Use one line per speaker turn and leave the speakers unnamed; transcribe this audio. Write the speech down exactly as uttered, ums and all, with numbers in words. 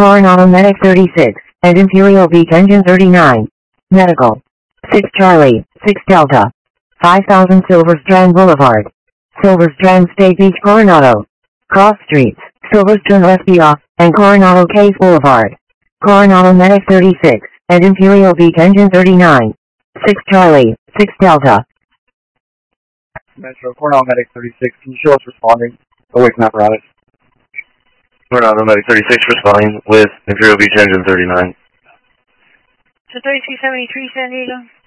Coronado Medic thirty-six, and Imperial Beach Engine thirty-nine. Medical. six Charlie, six Delta. five thousand Silver Strand Boulevard. Silver Strand State Beach, Coronado. Cross Streets, Silver Strand F B off, and Coronado Case Boulevard. Coronado Medic thirty-six, and Imperial Beach Engine thirty-nine. six Charlie, six Delta.
Metro, Coronado Medic thirty-six, can you show us responding? Awaken apparatus.
Coronado Medic thirty-six responding with Imperial Beach Engine thirty-nine.
So thirty-two seventy-three, San Diego.